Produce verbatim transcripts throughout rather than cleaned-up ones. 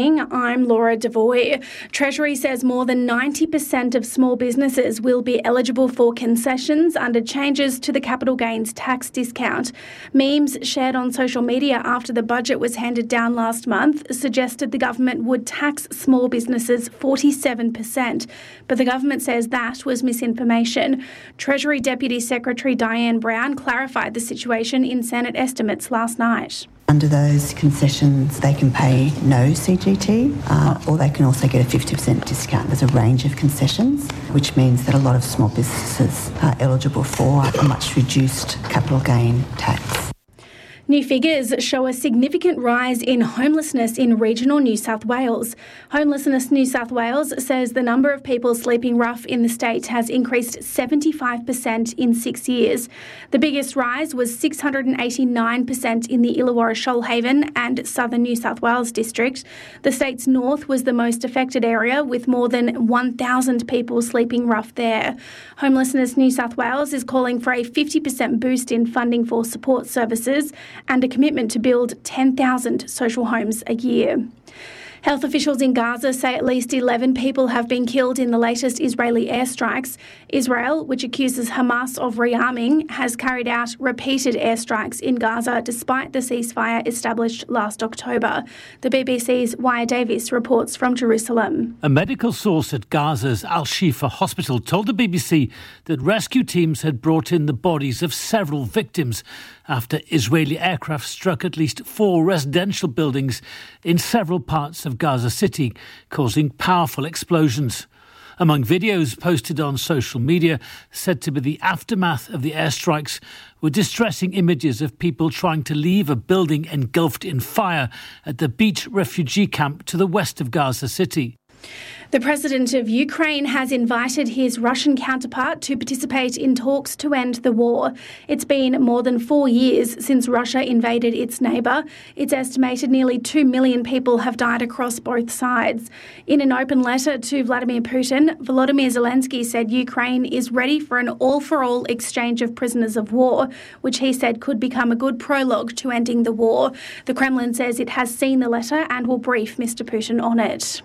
I'm Laura Devoy. Treasury says more than ninety percent of small businesses will be eligible for concessions under changes to the capital gains tax discount. Memes shared on social media after the budget was handed down last month suggested the government would tax small businesses forty-seven percent, but the government says that was misinformation. Treasury Deputy Secretary Diane Brown clarified the situation in Senate estimates last night. Under those concessions, they can pay no C G T, uh, or they can also get a fifty percent discount. There's a range of concessions, which means that a lot of small businesses are eligible for a much reduced capital gain tax. New figures show a significant rise in homelessness in regional New South Wales. Homelessness New South Wales says the number of people sleeping rough in the state has increased seventy-five percent in six years. The biggest rise was six hundred eighty-nine percent in the Illawarra Shoalhaven and southern New South Wales district. The state's north was the most affected area, with more than one thousand people sleeping rough there. Homelessness New South Wales is calling for a fifty percent boost in funding for support services and a commitment to build ten thousand social homes a year. Health officials in Gaza say at least eleven people have been killed in the latest Israeli airstrikes. Israel, which accuses Hamas of rearming, has carried out repeated airstrikes in Gaza despite the ceasefire established last October. The B B C's Waya Davis reports from Jerusalem. A medical source at Gaza's Al-Shifa hospital told the B B C that rescue teams had brought in the bodies of several victims after Israeli aircraft struck at least four residential buildings in several parts of Gaza City, causing powerful explosions. Among videos posted on social media said to be the aftermath of the airstrikes were distressing images of people trying to leave a building engulfed in fire at the beach refugee camp to the west of Gaza City. The president of Ukraine has invited his Russian counterpart to participate in talks to end the war. It's been more than four years since Russia invaded its neighbour. It's estimated nearly two million people have died across both sides. In an open letter to Vladimir Putin, Volodymyr Zelensky said Ukraine is ready for an all-for-all exchange of prisoners of war, which he said could become a good prologue to ending the war. The Kremlin says it has seen the letter and will brief Mister Putin on it.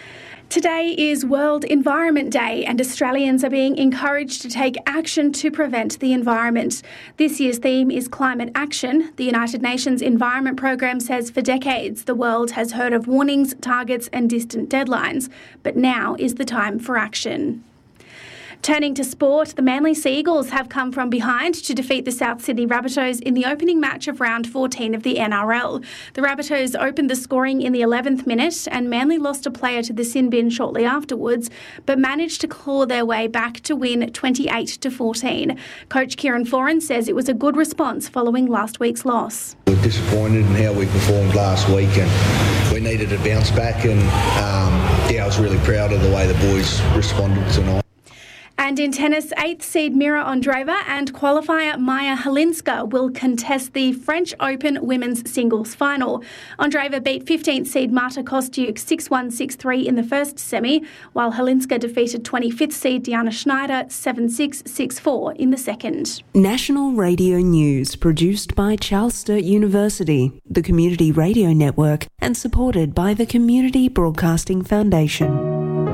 Today is World Environment Day and Australians are being encouraged to take action to prevent the environment. This year's theme is climate action. The United Nations Environment Programme says for decades the world has heard of warnings, targets and distant deadlines, but now is the time for action. Turning to sport, the Manly Sea Eagles have come from behind to defeat the South Sydney Rabbitohs in the opening match of round fourteen of the N R L. The Rabbitohs opened the scoring in the eleventh minute and Manly lost a player to the sin bin shortly afterwards, but managed to claw their way back to win twenty-eight to fourteen. Coach Kieran Foran says it was a good response following last week's loss. We were disappointed in how we performed last week and we needed to bounce back and um, yeah, I was really proud of the way the boys responded tonight. And in tennis, eighth seed Mira Andreeva and qualifier Maya Halinska will contest the French Open women's singles final. Andreeva beat fifteenth seed Marta Kostyuk six one six three in the first semi, while Halinska defeated twenty-fifth seed Diana Schneider seven six six four in the second. National Radio News, produced by Charles Sturt University, the Community Radio Network, and supported by the Community Broadcasting Foundation.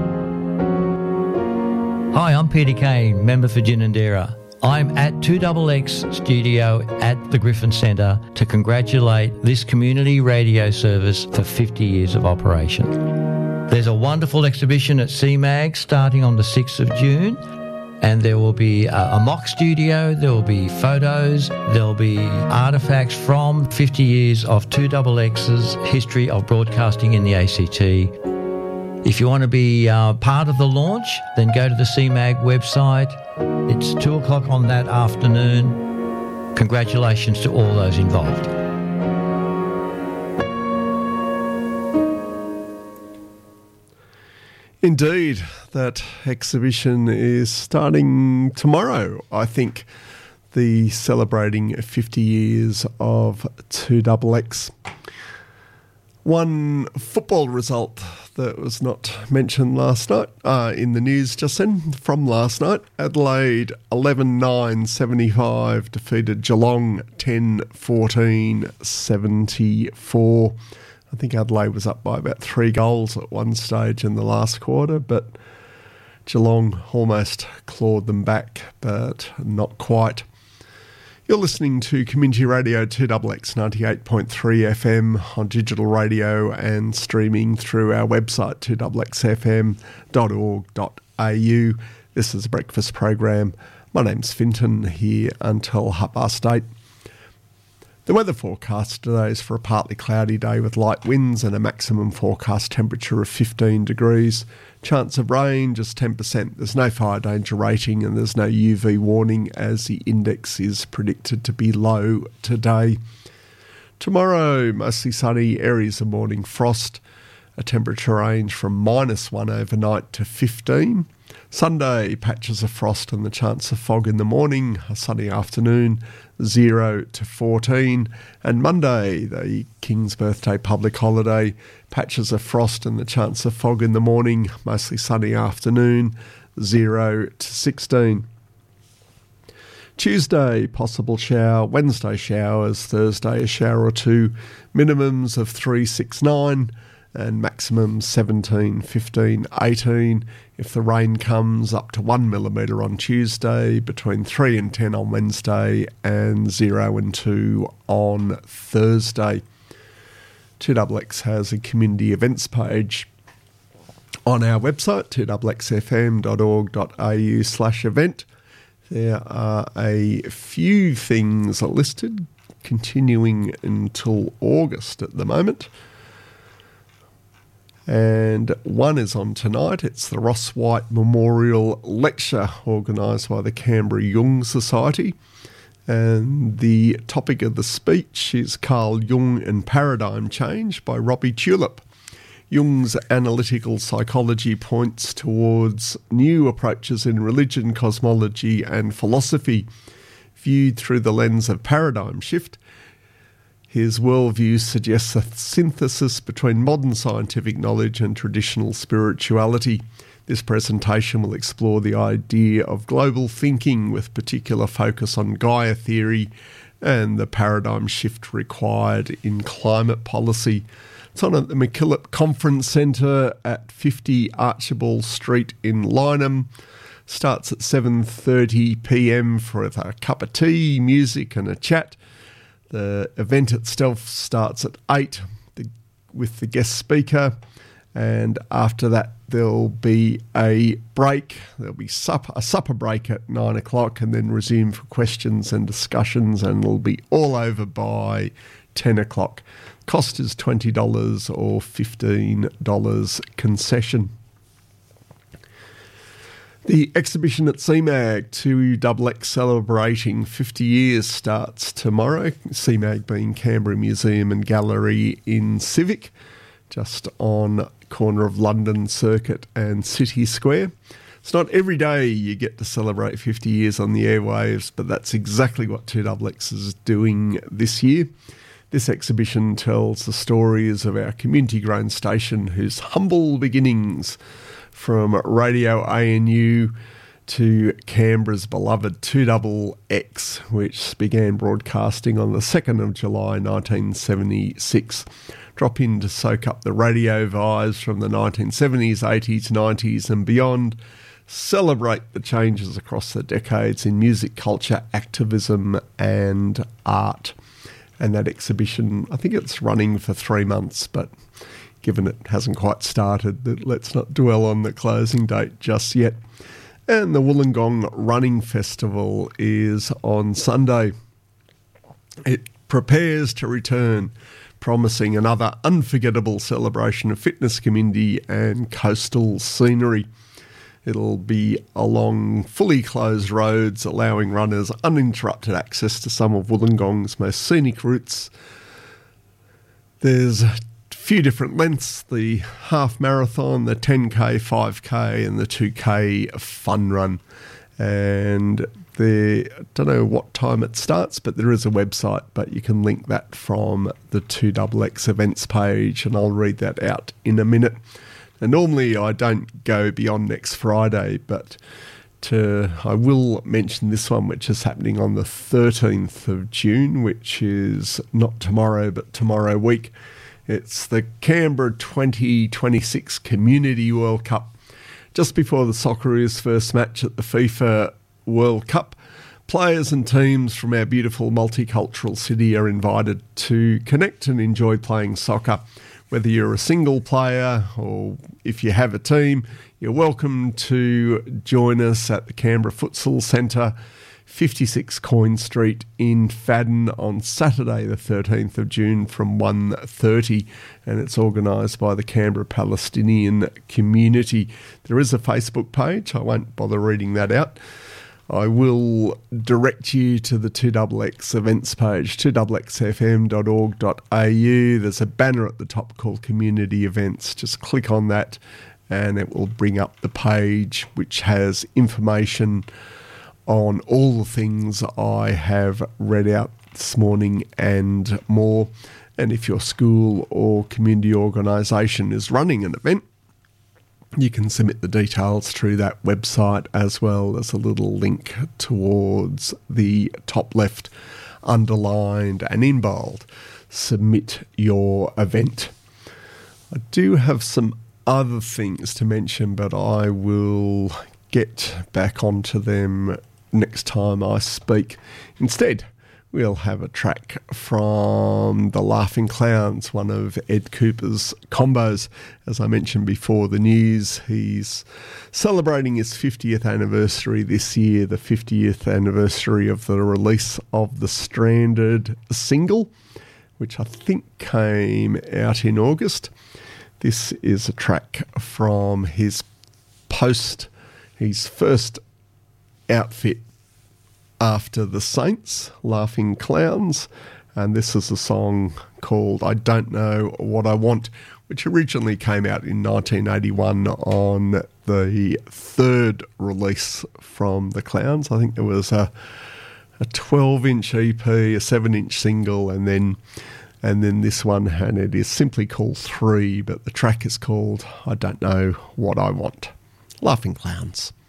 Hi, I'm Peter Kane, member for Ginninderra. I'm at two X X Studio at the Griffin Centre to congratulate this community radio service for fifty years of operation. There's a wonderful exhibition at C MAG starting on the sixth of June, and there will be a, a mock studio, there will be photos, there will be artefacts from fifty years of two X X's history of broadcasting in the A C T. If you want to be uh, part of the launch, then go to the C MAG website. It's two o'clock on that afternoon. Congratulations to all those involved. Indeed, that exhibition is starting tomorrow, I think. The celebrating fifty years of two X X. One football result that was not mentioned last night uh, in the news just then from last night. Adelaide eleven nine seventy-five defeated Geelong ten fourteen seventy-four. I think Adelaide was up by about three goals at one stage in the last quarter, but Geelong almost clawed them back, but not quite. You're listening to Community Radio two X X ninety-eight point three F M on digital radio and streaming through our website two x x f m dot org dot a u. This is a breakfast program. My name's Finton, here until half past eight. The weather forecast today is for a partly cloudy day with light winds and a maximum forecast temperature of fifteen degrees. Chance of rain, just ten percent. There's no fire danger rating and there's no U V warning as the index is predicted to be low today. Tomorrow, mostly sunny, areas of morning frost. A temperature range from minus one overnight to fifteen. Sunday, patches of frost and the chance of fog in the morning. A sunny afternoon, zero to fourteen. And Monday, the King's Birthday public holiday, patches of frost and the chance of fog in the morning. Mostly sunny afternoon, zero to sixteen. Tuesday, possible shower. Wednesday, showers. Thursday, a shower or two. Minimums of three, six, nine. And maximum seventeen, fifteen, eighteen. If the rain comes, up to one millimetre on Tuesday, between three and ten on Wednesday, and zero and two on Thursday. two X X has a community events page on our website, two x x f m dot org dot a u slash event. There are a few things listed, continuing until August at the moment. And one is on tonight. It's the Ross White Memorial Lecture, organised by the Canberra Jung Society. And the topic of the speech is Carl Jung and Paradigm Change by Robbie Tulip. Jung's analytical psychology points towards new approaches in religion, cosmology and philosophy, viewed through the lens of paradigm shift. His worldview suggests a synthesis between modern scientific knowledge and traditional spirituality. This presentation will explore the idea of global thinking with particular focus on Gaia theory and the paradigm shift required in climate policy. It's on at the MacKillop Conference Centre at fifty Archibald Street in Lyneham. Starts at seven thirty p m for a cup of tea, music and a chat. The event itself starts at eight the, with the guest speaker, and after that there'll be a break. There'll be supper, a supper break at nine o'clock and then resume for questions and discussions, and it'll be all over by ten o'clock. Cost is twenty dollars or fifteen dollars concession. The exhibition at C MAG two X X celebrating fifty years starts tomorrow. C MAG being Canberra Museum and Gallery in Civic, just on corner of London Circuit and City Square. It's not every day you get to celebrate fifty years on the airwaves, but that's exactly what two X X is doing this year. This exhibition tells the stories of our community-grown station whose humble beginnings from Radio A N U to Canberra's beloved two X X, which began broadcasting on the second of July nineteen seventy-six. Drop in to soak up the radio vibes from the nineteen seventies, eighties, nineties and beyond. Celebrate the changes across the decades in music, culture, activism and art. And that exhibition, I think it's running for three months, but given it hasn't quite started, let's not dwell on the closing date just yet. And the Wollongong Running Festival is on Sunday. It prepares to return, promising another unforgettable celebration of fitness, community and coastal scenery. It'll be along fully closed roads, allowing runners uninterrupted access to some of Wollongong's most scenic routes. There's a few different lengths: the half marathon, the ten K, five K and the two K fun run. And there, I don't know what time it starts, but there is a website, but you can link that from the two X X events page, and I'll read that out in a minute. And normally I don't go beyond next Friday, but to, I will mention this one, which is happening on the thirteenth of June, which is not tomorrow, but tomorrow week. It's the Canberra twenty twenty-six Community World Cup. Just before the Socceroos' first match at the FIFA World Cup, players and teams from our beautiful multicultural city are invited to connect and enjoy playing soccer. Whether you're a single player or if you have a team, you're welcome to join us at the Canberra Futsal Centre, fifty-six Coyne Street in Fadden on Saturday the thirteenth of June from one thirty, and it's organised by the Canberra Palestinian community. There is a Facebook page. I won't bother reading that out. I will direct you to the two X X events page, two x x f m dot org dot a u. There's a banner at the top called Community Events. Just click on that and it will bring up the page which has information on all the things I have read out this morning and more. And if your school or community organisation is running an event, you can submit the details through that website as well. There's a little link towards the top left, underlined and in bold. Submit your event. I do have some other things to mention, but I will get back onto them next time I speak. Instead, we'll have a track from The Laughing Clowns, one of Ed Cooper's combos. As I mentioned before the news, he's celebrating his fiftieth anniversary this year, the fiftieth anniversary of the release of the Stranded single, which I think came out in August. This is a track from his post, his first outfit after the Saints, Laughing Clowns, and this is a song called I Don't Know What I Want, which originally came out in nineteen eighty-one on the third release from the Clowns. I think there was a a twelve-inch E P, a seven-inch single, and then and then this one, and it is simply called Three, but the track is called I Don't Know What I Want. Laughing Clowns.